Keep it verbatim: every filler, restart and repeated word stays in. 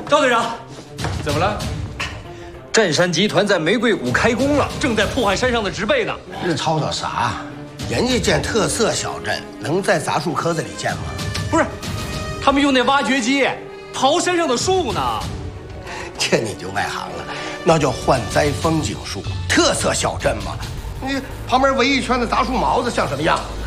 赵队长， 怎么了？ 湛山集团在玫瑰谷开工了，正在破坏山上的植被呢。 这吵吵啥？人家建特色小镇，能在杂树壳子里建吗？ 不是，他们用那挖掘机刨山上的树呢。 这你就外行了，那叫换栽风景树，特色小镇嘛。你旁边围一圈的杂树毛子像什么样？